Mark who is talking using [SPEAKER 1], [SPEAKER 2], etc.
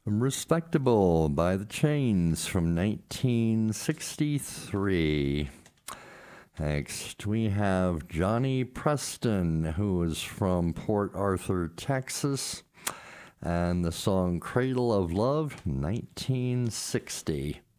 [SPEAKER 1] Respectable by the Chains from 1963. Next, we have Johnny Preston, who is from Port Arthur, Texas, and the song Cradle of Love, 1960.